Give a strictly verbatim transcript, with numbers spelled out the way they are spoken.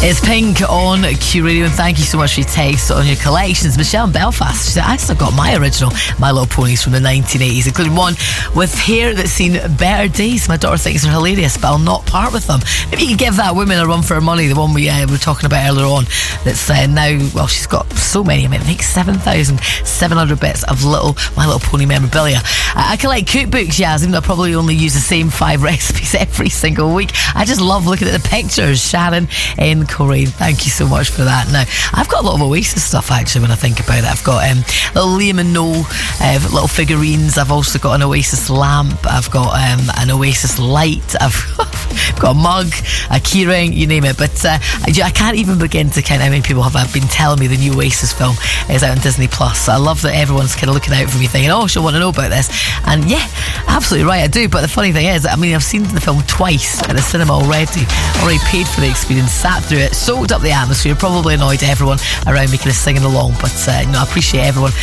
It's Pink on Q Radio, and thank you so much for your text on your collections. Michelle in Belfast, she said, I still got my original My Little Ponies from the nineteen eighties, including one with hair that's seen better days. My daughter thinks they're hilarious, but I'll not part with them. Maybe you could give that woman a run for her money, the one we uh, were talking about earlier on, that's uh, now, well, she's got so many, I mean, I think seven thousand seven hundred bits of little My Little Pony memorabilia. Uh, I collect cookbooks, Yaz, even though I probably only use the same five recipes every single week. I just love looking at the pictures. Sharon in Coleraine, thank you so much for that. Now, I've got a lot of Oasis stuff actually when I think about it. I've got um, little Liam and Noel uh, little figurines. I've also got an Oasis lamp. I've got um, an Oasis light. I've got a mug, a keyring, you name it. But uh, I can't even begin to count how many people have been telling me the new Oasis film is out on Disney Plus. So I love that everyone's kind of looking out for me thinking, oh, she'll want to know about this. And yeah, absolutely right, I do. But the funny thing is, I mean, I've seen the film twice at the cinema already. Already paid for the experience, sat through it, soaked up the atmosphere, probably annoyed everyone around me kind of singing along. But uh, you know, I appreciate everyone